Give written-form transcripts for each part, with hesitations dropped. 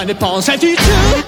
ça n'est pas en certitude.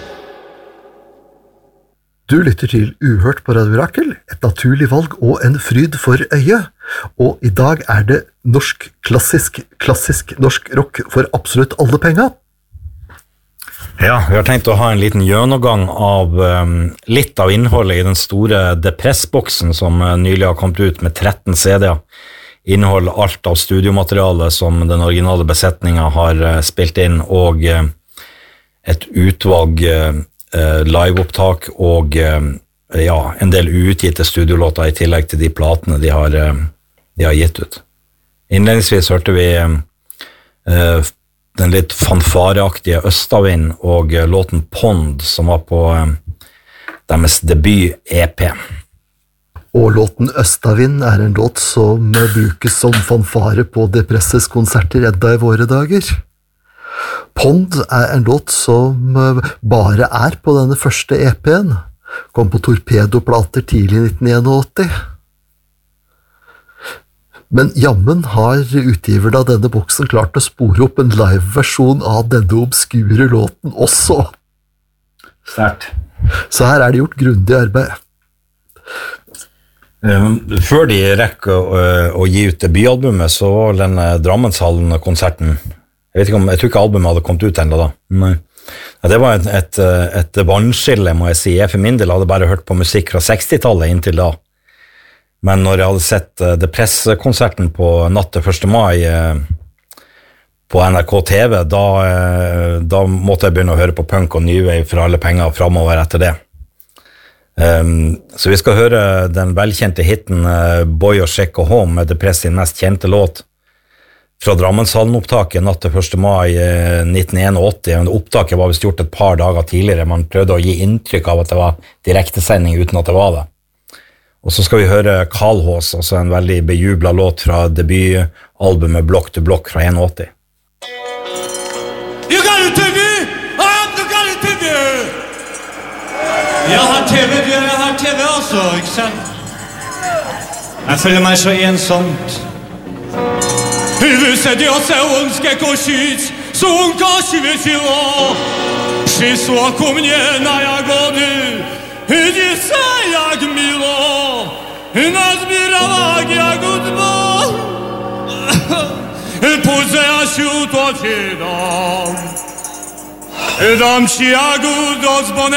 Du lytter til Uhørt på Radio Rakel, et naturlig valg og en fryd for øyet. Og i dag det norsk klassisk norsk rock for absolutt alle penger. Ja, vi har tenkt å ha en liten gjennomgang av litt av innholdet i den store Depress-boksen som nylig har kommet ut med 13 CD-er. Inneholder alt av studiomateriale som den originale besetningen har spilt inn, og et utvalg liveopptak og ja, en del uutgitte studiolåter i tillegg til de platene de har gitt ut. Innledningsvis hørte vi den litt fanfareaktige Østavind og låten Pond, som var på deres debut-EP. Og låten Østavind en låt som brukes som fanfare på Depresses konserter enda i våre dager. Pond en låt som bare på denne første EP-en. Kom på torpedoplater tidlig i 1981. Men jammen har utgiverne av denne boksen klart å spore opp en live-versjon av denne obskure låten også. Sterkt. Så her det gjort grundig arbeid. Før de rekker å gi ut debutalbumet, så var den Drammenshallen-konserten. Jeg tror ikke albumet hadde kommet ut enda da. Nei. Ja, det var et vannskille, må jeg si. Jeg for min del hadde bare hørt på musikk fra 60-tallet inntil da. Men når jeg hadde sett Depress-konserten på natt til 1. mai på NRK TV, da måtte jeg begynne å høre på punk og nywave for alle penger fremover etter det. Så vi skal høre den velkjente hitten Boy og Shake Home med Depress sin mest kjente låt fra Drammenshallen-opptaket natt til 1. mai 1981. Opptaket var vist gjort et par dager tidligere. Man prøvde å gi inntrykk av at det var direktesending uten at det var det. Og så skal vi høre Kalhås, altså en veldig bejublet låt fra debutalbumet Block to Block fra 81. You got it, TV! Du got it, TV! Jeg har TV også, ikke sant? Jeg føler meg så ensomt. Высадился он с кокошиц, сумка свечила. Przyszła ku mnie na jagody, dziewca jak milo, nazbierała jagód, bo pójdź, Jasiu, to ci dam. Dam ci jagód od